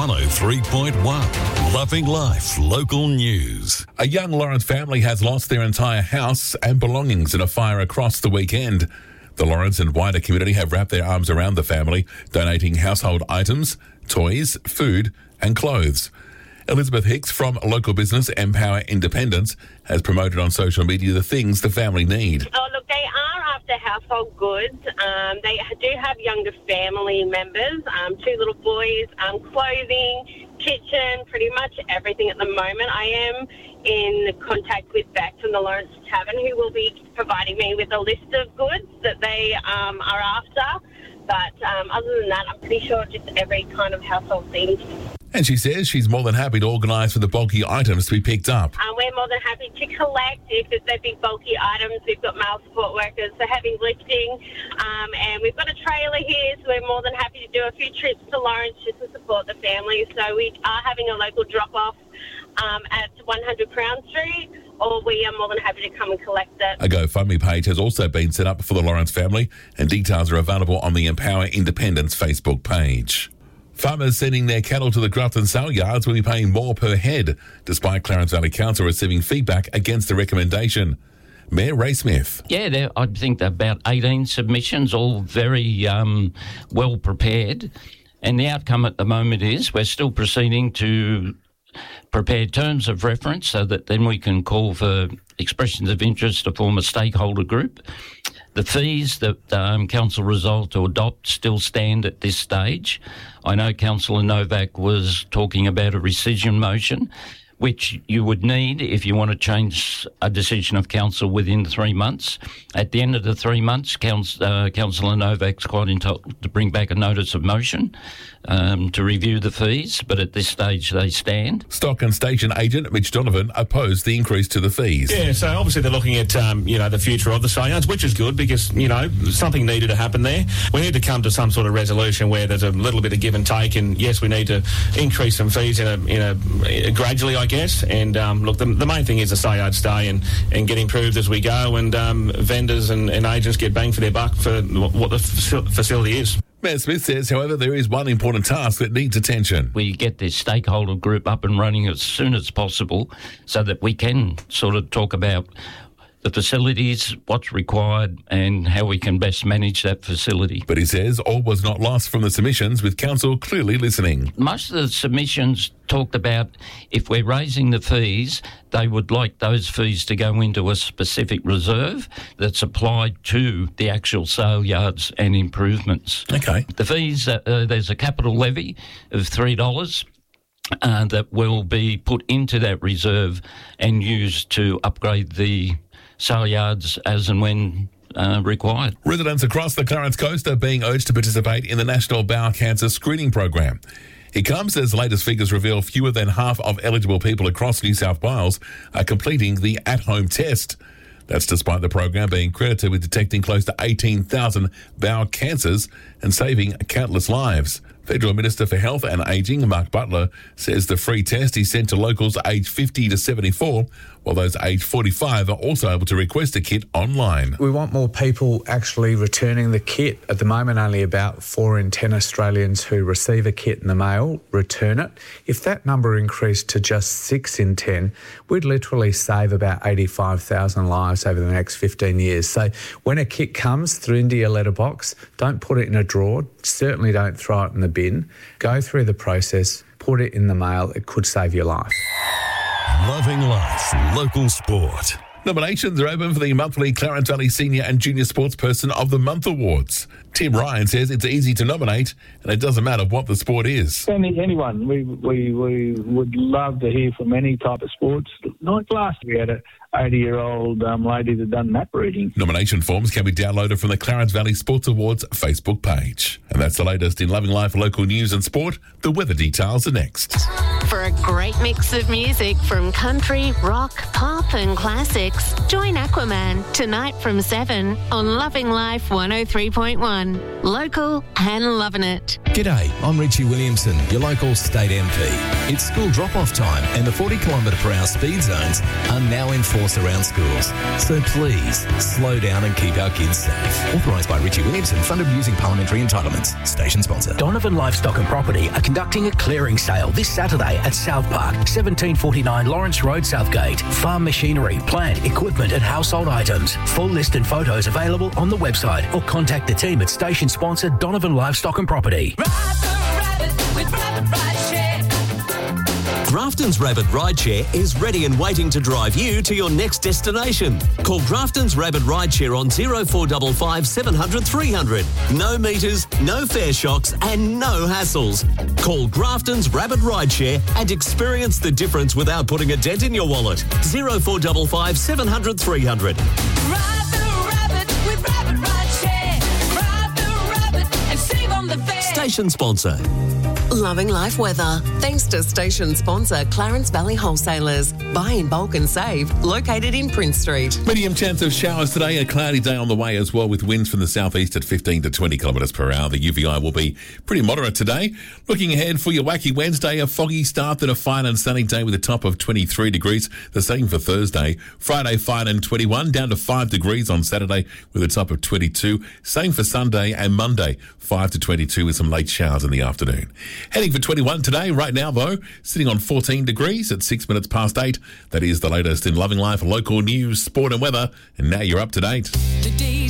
103.1. Loving Life Local News. A young Lawrence family has lost their entire house and belongings in a fire across the weekend. The Lawrence and wider community have wrapped their arms around the family, donating household items, toys, food and clothes. Elizabeth Hicks from local business Empower Independence has promoted on social media the things the family need. Oh, look, they are after household goods. They do have younger family members, 2 little boys, clothing, kitchen, pretty much everything at the moment. I am in contact with Beck from the Lawrence Tavern, who will be providing me with a list of goods that they are after. But other than that, I'm pretty sure just every kind of household thing. And she says she's more than happy to organise for the bulky items to be picked up. We're more than happy to collect if they're big bulky items. We've got male support workers for heavy lifting, and we've got a trailer here, so we're more than happy to do a few trips to Lawrence just to support the family. So we are having a local drop-off at 100 Crown Street, or we are more than happy to come and collect it. A GoFundMe page has also been set up for the Lawrence family, and details are available on the Empower Independence Facebook page. Farmers sending their cattle to the Grafton sale yards will be paying more per head, despite Clarence Valley Council receiving feedback against the recommendation. Mayor Ray Smith. Yeah, I think about 18 submissions, all very well prepared. And the outcome at the moment is we're still proceeding to prepare terms of reference so that then we can call for expressions of interest to form a stakeholder group. The fees that Council resolved to adopt still stand at this stage. I know Councillor Novak was talking about a rescission motion, which you would need if you want to change a decision of Council within 3 months. At the end of the 3 months, Councillor Novak's quite entitled to bring back a notice of motion to review the fees, but at this stage they stand. Stock and station agent Mitch Donovan opposed the increase to the fees. Yeah, so obviously they're looking at the future of the sale yards, which is good because something needed to happen there. We need to come to some sort of resolution where there's a little bit of give and take, and yes, we need to increase some fees in a gradually, I guess. And look, the main thing is the sale yards stay and get improved as we go, and vendors and agents get bang for their buck for what the facility is. Mayor Smith says, however, there is one important task that needs attention. We get this stakeholder group up and running as soon as possible so that we can sort of talk about the facilities, what's required and how we can best manage that facility. But he says all was not lost from the submissions, with Council clearly listening. Most of the submissions talked about if we're raising the fees, they would like those fees to go into a specific reserve that's applied to the actual sale yards and improvements. Okay. The fees, there's a capital levy of $3. That will be put into that reserve and used to upgrade the sale yards as and when required. Residents across the Clarence Coast are being urged to participate in the National Bowel Cancer Screening Program. It comes as latest figures reveal fewer than half of eligible people across New South Wales are completing the at-home test. That's despite the program being credited with detecting close to 18,000 bowel cancers and saving countless lives. Federal Minister for Health and Ageing, Mark Butler, says the free test is sent to locals aged 50 to 74, while those aged 45 are also able to request a kit online. We want more people actually returning the kit. At the moment, only about 4 in 10 Australians who receive a kit in the mail return it. If that number increased to just 6 in 10, we'd literally save about 85,000 lives over the next 15 years. So when a kit comes through into your letterbox, don't put it in a drawer, certainly don't throw it in the bin. Go through the process, put it in the mail. It could save your life. Loving Life Local Sport. Nominations are open for the monthly Clarence Valley Senior and Junior Sportsperson of the Month Awards. Tim Ryan says it's easy to nominate and it doesn't matter what the sport is. Anyone. We would love to hear from any type of sports. Like last we had a 80-year-old lady that done map reading. Nomination forms can be downloaded from the Clarence Valley Sports Awards Facebook page. And that's the latest in Loving Life local news and sport. The weather details are next. For a great mix of music from country, rock, pop and classics, join Aquaman tonight from 7 on Loving Life 103.1. Melbourne. Local and loving it. G'day, I'm Richie Williamson, your local state MP. It's school drop-off time and the 40km/h speed zones are now in force around schools. So please, slow down and keep our kids safe. Authorised by Richie Williamson, funded using parliamentary entitlements. Station sponsor. Donovan Livestock and Property are conducting a clearing sale this Saturday at South Park, 1749 Lawrence Road, Southgate. Farm machinery, plant, equipment and household items. Full list and photos available on the website or contact the team at station sponsor Donovan Livestock and Property. Grafton's Rabbit Rideshare is ready and waiting to drive you to your next destination. Call Grafton's Rabbit Rideshare on 0455 700 300. No meters, no fare shocks and no hassles. Call Grafton's Rabbit Rideshare and experience the difference without putting a dent in your wallet. 0455 700 300. Ride the rabbit with Rabbit Rideshare. Ride the rabbit and save on the fare. Station sponsor. Loving life weather. Thanks to station sponsor Clarence Valley Wholesalers. Buy in bulk and save. Located in Prince Street. Medium chance of showers today. A cloudy day on the way as well, with winds from the southeast at 15 to 20 kilometres per hour. The UVI will be pretty moderate today. Looking ahead for your wacky Wednesday, a foggy start, then a fine and sunny day with a top of 23 degrees. The same for Thursday. Friday, fine and 21, down to 5 degrees on Saturday with a top of 22. Same for Sunday and Monday, 5 to 22 with some late showers in the afternoon. Heading for 21 today. Right now, though, sitting on 14 degrees at 6 minutes past 8. That is the latest in Loving Life, local news, sport and weather. And now you're up to date.